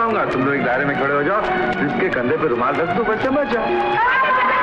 लगाऊंगा, तुम लोग एक दायरे में खड़े हो जाओ, जिसके कंधे पे रुमाल रख दो, बच्चा बच जाओ।